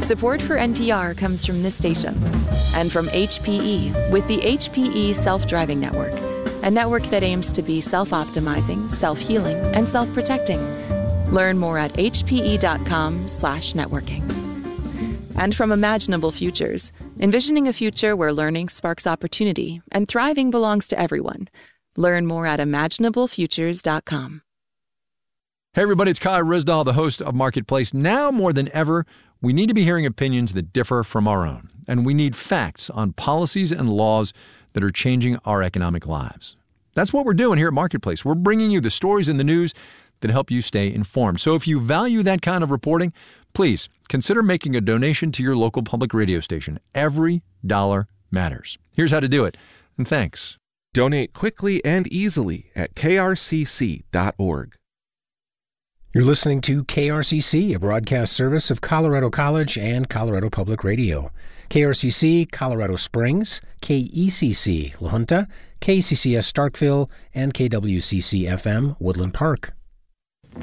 Support for NPR comes from this station and from HPE with the HPE Self-Driving Network, a network that aims to be self-optimizing, self-healing, and self-protecting. Learn more at hpe.com/networking. And from Imaginable Futures, envisioning a future where learning sparks opportunity and thriving belongs to everyone. Learn more at imaginablefutures.com. Hey everybody, it's Kai Ryssdal, the host of Marketplace. Now more than ever, we need to be hearing opinions that differ from our own. And we need facts on policies and laws that are changing our economic lives. That's what we're doing here at Marketplace. We're bringing you the stories in the news that help you stay informed. So if you value that kind of reporting, please consider making a donation to your local public radio station. Every dollar matters. Here's how to do it. And thanks. Donate quickly and easily at krcc.org. You're listening to KRCC, a broadcast service of Colorado College and Colorado Public Radio. KRCC, Colorado Springs, KECC, La Junta, KCCS Starkville, and KWCC-FM, Woodland Park.